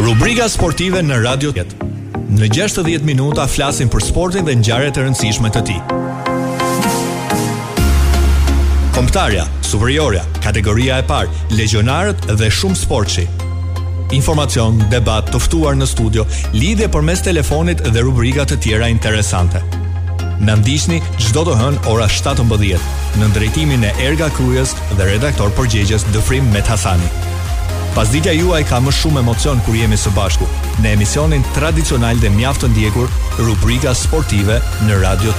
Rubrika sportive në Radio Jet. Në 60 minuta flasim për sportin dhe ngjarjet e rëndësishme të tij. Kombëtarja, superiorja, kategoria e parë, legionarët dhe shumë sportshi. Informacion, debat, të ftuar në studio, lidhje përmes telefonit dhe rubrika të tjera interesante. Na ndiqni çdo të hënë ora 17 në drejtimin e Erga Krujës dhe redaktor përgjegjës Dëfrim Methasani. Pasditja juaj ka më shumë emocion kur jemi së bashku në emisionin tradicional dhe mjaft të ndjekur, rubrika sportive në Radio